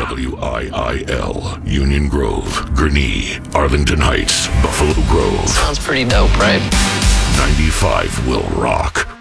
WIIL, Union Grove, Gurnee, Arlington Heights, Buffalo Grove. Sounds pretty dope, right? 95 will rock.